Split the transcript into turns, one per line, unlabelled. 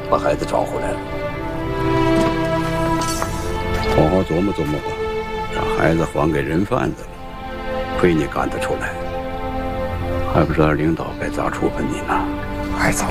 把孩子找回来了。好好琢磨琢磨吧，把孩子还给人贩子了，亏你干得出来，还不知道领导该咋处分你呢。
还早。